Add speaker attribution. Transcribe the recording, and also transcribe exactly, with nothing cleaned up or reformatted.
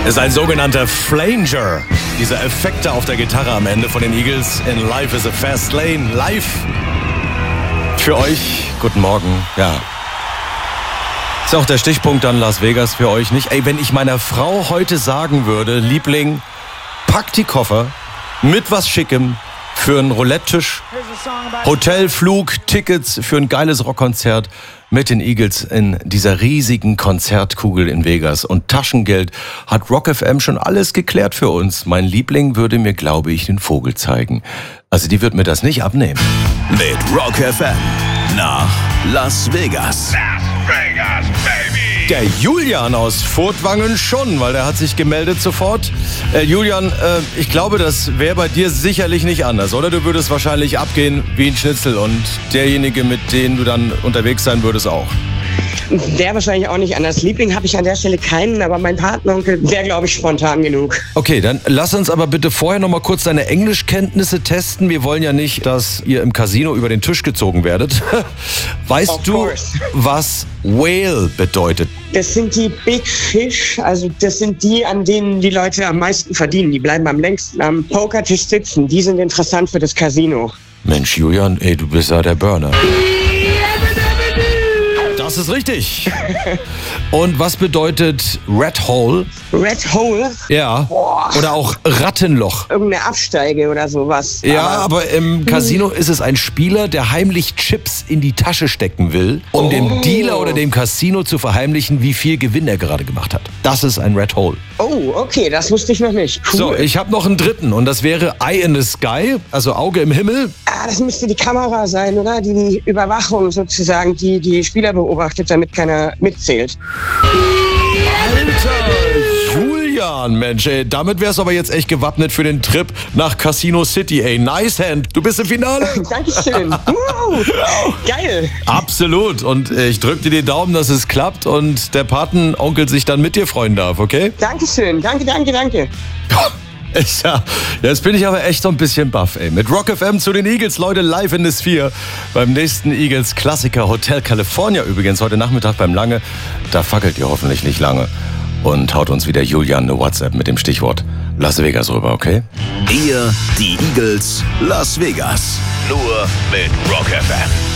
Speaker 1: ist ein sogenannter Flanger. Dieser Effekt auf der Gitarre am Ende von den Eagles in Life is a Fast Lane. Live für euch. Guten Morgen. Ja. Ist auch der Stichpunkt an Las Vegas für euch, nicht? Ey, wenn ich meiner Frau heute sagen würde, Liebling, pack die Koffer mit was Schickem für einen Roulette-Tisch, Hotel, Flug, Tickets für ein geiles Rockkonzert mit den Eagles in dieser riesigen Konzertkugel in Vegas und Taschengeld, hat Rock F M schon alles geklärt für uns. Mein Liebling würde mir, glaube ich, den Vogel zeigen. Also die wird mir das nicht abnehmen.
Speaker 2: Mit Rock F M nach Las Vegas.
Speaker 3: Las Vegas, baby!
Speaker 1: Der Julian aus Furtwangen schon, weil der hat sich gemeldet sofort. Äh, Julian, äh, ich glaube, das wäre bei dir sicherlich nicht anders, oder? Du würdest wahrscheinlich abgehen wie ein Schnitzel und derjenige, mit dem du dann unterwegs sein würdest, auch.
Speaker 4: Der wahrscheinlich auch nicht anders. Liebling habe ich an der Stelle keinen, aber mein Partneronkel wäre, glaube ich, spontan genug.
Speaker 1: Okay, dann lass uns aber bitte vorher noch mal kurz deine Englischkenntnisse testen. Wir wollen ja nicht, dass ihr im Casino über den Tisch gezogen werdet. Weißt
Speaker 4: Of
Speaker 1: du,
Speaker 4: course.
Speaker 1: was Whale bedeutet?
Speaker 4: Das sind die Big Fish, also das sind die, an denen die Leute am meisten verdienen. Die bleiben am längsten am Pokertisch sitzen. Die sind interessant für das Casino.
Speaker 1: Mensch, Julian, ey, du bist ja der Burner. Das ist richtig. Und was bedeutet Rat Hole?
Speaker 4: Red Hole?
Speaker 1: Ja.
Speaker 4: Boah.
Speaker 1: Oder auch Rattenloch.
Speaker 4: Irgendeine Absteige oder sowas.
Speaker 1: Ja, aber im Casino ist es ein Spieler, der heimlich Chips in die Tasche stecken will, um
Speaker 4: Oh.
Speaker 1: dem Dealer oder dem Casino zu verheimlichen, wie viel Gewinn er gerade gemacht hat. Das ist ein Rat Hole.
Speaker 4: Oh, okay, das wusste ich noch nicht. Cool.
Speaker 1: So, ich habe noch einen dritten und das wäre Eye in the Sky, also Auge im Himmel.
Speaker 4: Ah, das müsste die Kamera sein, oder? Die, die Überwachung sozusagen, die die Spieler beobachtet, damit keiner mitzählt.
Speaker 1: Alter, Julian, Mensch, ey, damit wär's aber jetzt echt gewappnet für den Trip nach Casino City, ey. Nice hand, du bist im Finale.
Speaker 4: Dankeschön. Wow. Geil.
Speaker 1: Absolut und äh, ich drück dir die Daumen, dass es klappt und der Patenonkel sich dann mit dir freuen darf, okay?
Speaker 4: Dankeschön. Danke, danke, danke.
Speaker 1: Ist ja, jetzt bin ich aber echt so ein bisschen baff, ey. Mit Rock F M zu den Eagles, Leute, live in the Sphere. Beim nächsten Eagles-Klassiker Hotel California übrigens heute Nachmittag beim Lange. Da fackelt ihr hoffentlich nicht lange. Und haut uns wieder Julian eine WhatsApp mit dem Stichwort Las Vegas rüber, okay?
Speaker 2: Ihr, die Eagles, Las Vegas.
Speaker 3: Nur mit Rock F M.